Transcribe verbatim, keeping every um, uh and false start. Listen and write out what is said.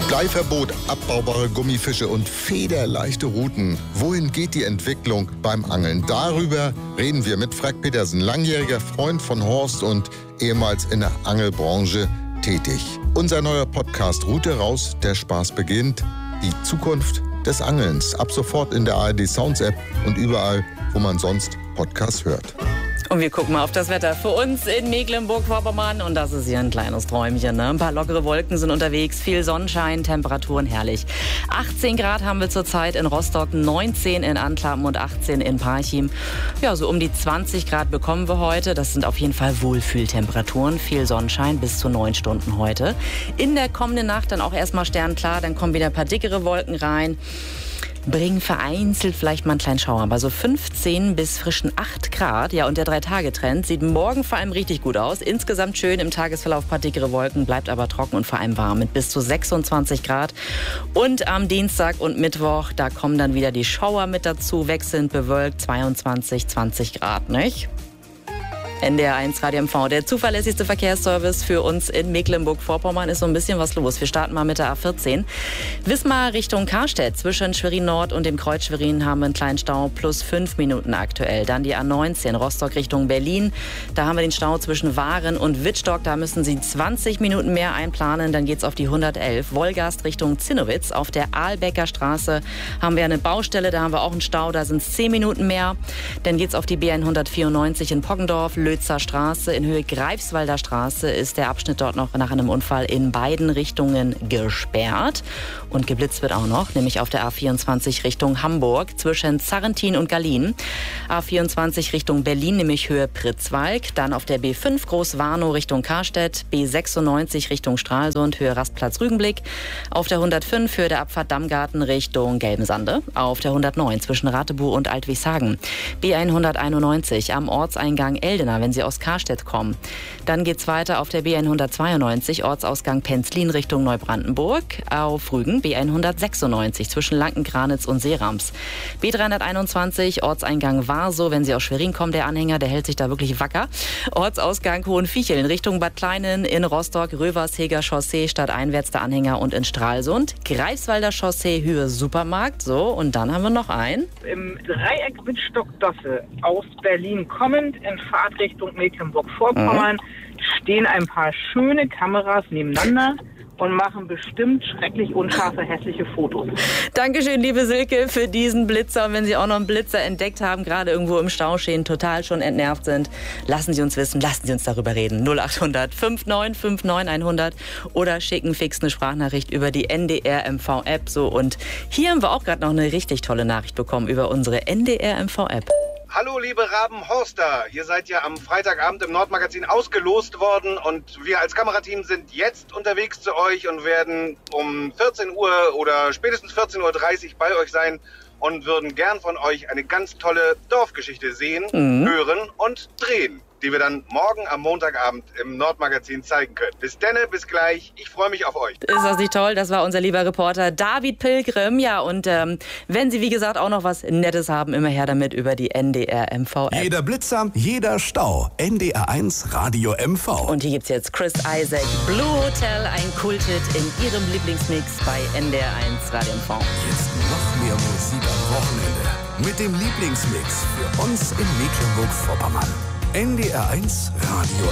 Bleiverbot, abbaubare Gummifische und federleichte Routen. Wohin geht die Entwicklung beim Angeln? Darüber reden wir mit Frank Petersen, langjähriger Freund von Horst und ehemals in der Angelbranche tätig. Unser neuer Podcast Route raus, der Spaß beginnt. Die Zukunft des Angelns. Ab sofort in der A R D Sounds App und überall, wo man sonst Podcasts hört. Und wir gucken mal auf das Wetter für uns in Mecklenburg-Vorpommern. Und das ist hier ein kleines Träumchen, ne? Ein paar lockere Wolken sind unterwegs, viel Sonnenschein, Temperaturen herrlich. achtzehn Grad haben wir zurzeit in Rostock, neunzehn in Antlapen und achtzehn in Parchim. Ja, so um die zwanzig Grad bekommen wir heute. Das sind auf jeden Fall Wohlfühltemperaturen. Viel Sonnenschein bis zu neun Stunden heute. In der kommenden Nacht dann auch erstmal sternklar. Dann kommen wieder ein paar dickere Wolken rein. Bringen vereinzelt vielleicht mal einen kleinen Schauer. Aber so fünfzehn bis frischen acht Grad. Ja, und der drei-Tage-Trend sieht morgen vor allem richtig gut aus. Insgesamt schön, im Tagesverlauf ein paar dickere Wolken, bleibt aber trocken und vor allem warm mit bis zu sechsundzwanzig Grad. Und am Dienstag und Mittwoch, da kommen dann wieder die Schauer mit dazu, wechselnd bewölkt, zweiundzwanzig, zwanzig Grad, nicht? N D R eins Radio M V, der zuverlässigste Verkehrsservice für uns in Mecklenburg-Vorpommern. Ist so ein bisschen was los. Wir starten mal mit der A vierzehn. Wismar Richtung Karstedt. Zwischen Schwerin Nord und dem Kreuz Schwerin haben wir einen kleinen Stau, plus fünf Minuten aktuell. Dann die A neunzehn, Rostock Richtung Berlin. Da haben wir den Stau zwischen Waren und Wittstock. Da müssen Sie zwanzig Minuten mehr einplanen. Dann geht's auf die hundertelf. Wolgast Richtung Zinnowitz. Auf der Ahlbecker Straße haben wir eine Baustelle. Da haben wir auch einen Stau. Da sind es zehn Minuten mehr. Dann geht's auf die B hundertvierundneunzig in Poggendorf. Lötzer Straße in Höhe Greifswalder Straße ist der Abschnitt dort noch nach einem Unfall in beiden Richtungen gesperrt. Und geblitzt wird auch noch, nämlich auf der A vierundzwanzig Richtung Hamburg zwischen Zarrentin und Gallien. A vierundzwanzig Richtung Berlin, nämlich Höhe Pritzwalk. Dann auf der B fünf Groß-Warnow Richtung Karstedt. B sechsundneunzig Richtung Stralsund, Höhe Rastplatz Rügenblick. Auf der hundertfünf Höhe der Abfahrt Dammgarten Richtung Gelbensande. Auf der hundertneun zwischen Ratebuch und Altwieshagen. B hunderteinundneunzig am Ortseingang Eldena, wenn Sie aus Karstedt kommen. Dann geht's weiter auf der B hundertzweiundneunzig, Ortsausgang Penzlin Richtung Neubrandenburg. Auf Rügen B hundertsechsundneunzig zwischen Lankenkranitz und Seerams. B dreihunderteinundzwanzig, Ortseingang Warsow, wenn Sie aus Schwerin kommen, der Anhänger, der hält sich da wirklich wacker. Ortsausgang Hohenviecheln Richtung Bad Kleinen, in Rostock, Röversheger Chaussee, stadteinwärts der Anhänger und in Stralsund. Greifswalder Chaussee, Höhe Supermarkt. So, und dann haben wir noch einen. Im Dreieck Wittstock-Dosse aus Berlin kommend in Fahrtrichtung Mecklenburg-Vorpommern mhm. stehen ein paar schöne Kameras nebeneinander und machen bestimmt schrecklich unscharfe, hässliche Fotos. Dankeschön, liebe Silke, für diesen Blitzer. Und wenn Sie auch noch einen Blitzer entdeckt haben, gerade irgendwo im Stau stehen, total schon entnervt sind, lassen Sie uns wissen, lassen Sie uns darüber reden. null acht hundert neunundfünfzig neunundfünfzig hundert oder schicken fix eine Sprachnachricht über die N D R M V App. So, und hier haben wir auch gerade noch eine richtig tolle Nachricht bekommen über unsere N D R M V App. Hallo liebe Rabenhorster, ihr seid ja am Freitagabend im Nordmagazin ausgelost worden und wir als Kamerateam sind jetzt unterwegs zu euch und werden um vierzehn Uhr oder spätestens vierzehn Uhr dreißig bei euch sein und würden gern von euch eine ganz tolle Dorfgeschichte sehen, mhm. hören und drehen, die wir dann morgen am Montagabend im Nordmagazin zeigen können. Bis denne, bis gleich. Ich freue mich auf euch. Ist das nicht toll? Das war unser lieber Reporter David Pilgrim. Ja, und ähm, wenn Sie, wie gesagt, auch noch was Nettes haben, immer her damit über die N D R M V App. Jeder Blitzer, jeder Stau. N D R eins Radio M V. Und hier gibt's jetzt Chris Isaak, Blue Hotel, ein Kulthit in Ihrem Lieblingsmix bei N D R eins Radio M V. Jetzt noch mehr Musik am Wochenende. Mit dem Lieblingsmix für uns in Mecklenburg-Vorpommern. N D R eins Radio